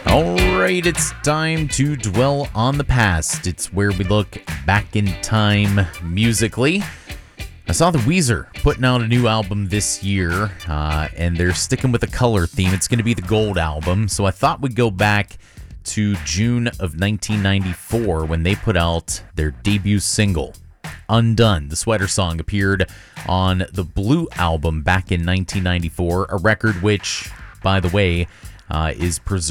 Alright, it's time to dwell on the past. It's where we look back in time musically. I saw the Weezer putting out a new album this year, and they're sticking with the color theme. It's going to be the Gold album, so I thought we'd go back to June of 1994 when they put out their debut single, Undone. The Sweater Song appeared on the Blue album back in 1994, a record which, by the way, is preserved